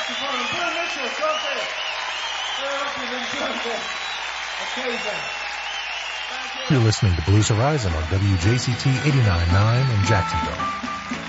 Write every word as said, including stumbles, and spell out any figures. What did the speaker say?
Buenas noches, José. Buenas noches, enjoy the occasion. You're listening to Blues Horizon on W J C T eighty-nine point nine in Jacksonville.